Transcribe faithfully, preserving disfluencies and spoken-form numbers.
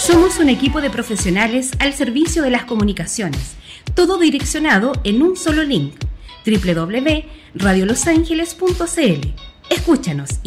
Somos un equipo de profesionales al servicio de las comunicaciones, todo direccionado en un solo link, doble u doble u doble u punto radio los ángeles punto c l. Escúchanos